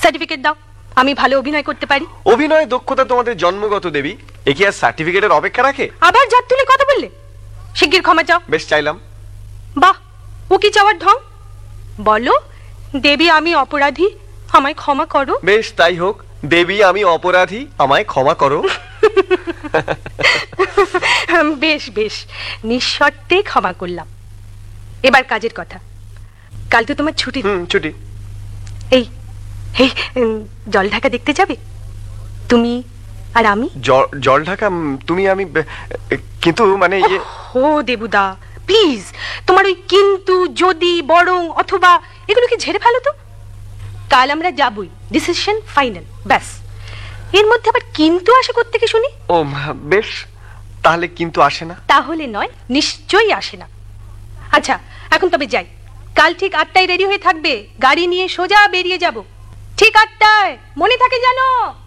Certificate দাও, আমি ভালো অভিনয় করতে পারি। অভিনয় দক্ষতা তোমাদের জন্মগত দেবী, এ কি আর সার্টিফিকেটের অপেক্ষা রাখে? আবার জাত তুলে কথা বললে। শিগগির ক্ষমা চাও। বেশ, চাইলাম। বাহ, ও কি চাওয়ার ঢং! বলো, দেবী আমি অপরাধী, আমায় ক্ষমা করো। বেশ, তাই হোক। দেবী আমি অপরাধী, আমায় ক্ষমা করো। বেশ বেশ, নিঃশর্তে ক্ষমা করলাম। এবার কাজের কথা। কাল তো তোমার ছুটি। ছুটি। এই এই জল ঢাকা দেখতে যাবে তুমি আর আমি? জল ঢাকা তুমি আমি, কিন্তু মানে ও দেবুদা, প্লিজ, তোমার ওই কিন্তু, যদি, বরং, অথবা এগুলো কি ঝেড়ে ফেলো তো। কাল আমরা যাবই, ডিসিশন ফাইনাল, ব্যাস। এর মধ্যে আবার কিন্তু আসে কোত্থেকে শুনি? ও বেশ, তাহলে কিন্তু আসে না? তাহলে নয়, নিশ্চয়ই আসে না। আচ্ছা, এখন তবে যাই। কাল ঠিক 8টায় রেডি হয়ে থাকবে, গাড়ি নিয়ে সোজা বেরিয়ে যাব। ঠিক 8টায়, মনে থাকে জানো?